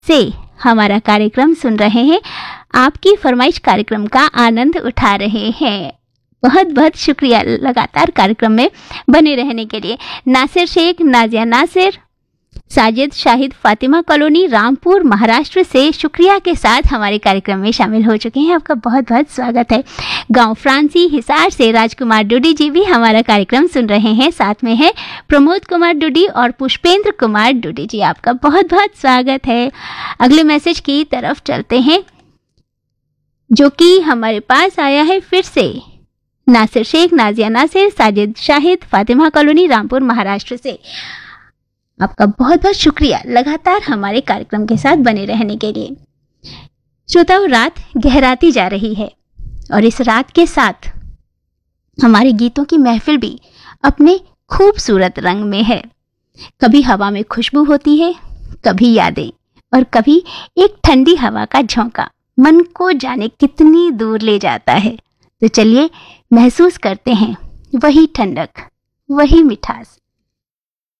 से हमारा कार्यक्रम सुन रहे हैं, आपकी फरमाइश कार्यक्रम का आनंद उठा रहे हैं। बहुत बहुत शुक्रिया लगातार कार्यक्रम में बने रहने के लिए। नासिर शेख, नाजिया नासिर, साजिद शाहिद, फातिमा कॉलोनी, रामपुर, महाराष्ट्र से शुक्रिया के साथ हमारे कार्यक्रम में शामिल हो चुके हैं। आपका बहुत बहुत स्वागत है। गांव फ्रांसी, हिसार से राजकुमार डुडी जी भी हमारा कार्यक्रम सुन रहे हैं। साथ में है प्रमोद कुमार डुडी और पुष्पेंद्र कुमार डुडी जी, आपका बहुत बहुत स्वागत है। अगले मैसेज की तरफ चलते हैं जो कि हमारे पास आया है फिर से। नासिर शेख, नाजिया नासिर, साजिद शाहिद, फातिमा कॉलोनी, रामपुर, महाराष्ट्र से आपका बहुत बहुत शुक्रिया लगातार हमारे कार्यक्रम के साथ बने रहने के लिए। श्रोताओं, रात गहराती जा रही है और इस रात के साथ हमारे गीतों की महफिल भी अपने खूबसूरत रंग में है। कभी हवा में खुशबू होती है, कभी यादें, और कभी एक ठंडी हवा का झोंका मन को जाने कितनी दूर ले जाता है। तो चलिए महसूस करते हैं वही ठंडक, वही मिठास,